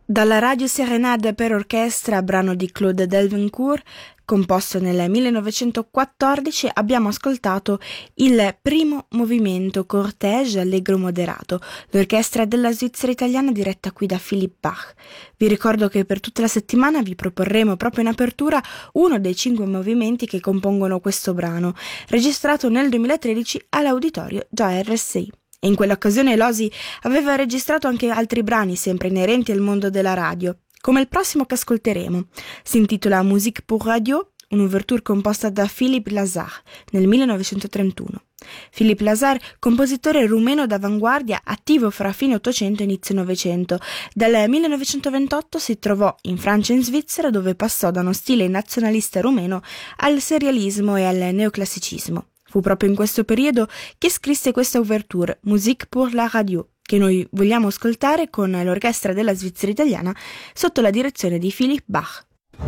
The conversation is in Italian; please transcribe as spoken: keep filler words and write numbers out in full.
Dalla Radio Serenade per orchestra, brano di Claude Delvincourt, composto nel millenovecentoquattordici, abbiamo ascoltato il primo movimento Cortège allegro moderato, l'orchestra della Svizzera italiana diretta qui da Philippe Bach. Vi ricordo che per tutta la settimana vi proporremo proprio in apertura uno dei cinque movimenti che compongono questo brano, registrato nel duemilatredici all'Auditorio Già R S I. E in quell'occasione Losi aveva registrato anche altri brani sempre inerenti al mondo della radio, come il prossimo che ascolteremo. Si intitola Musique pour Radio, un'ouverture composta da Philippe Lazar nel millenovecentotrentuno. Philippe Lazar, compositore rumeno d'avanguardia attivo fra fine Ottocento e inizio Novecento. Dal millenovecentoventotto si trovò in Francia e in Svizzera, dove passò da uno stile nazionalista rumeno al serialismo e al neoclassicismo. Fu proprio in questo periodo che scrisse questa ouverture, Musique pour la Radio, che noi vogliamo ascoltare con l'orchestra della Svizzera italiana sotto la direzione di Philippe Bach.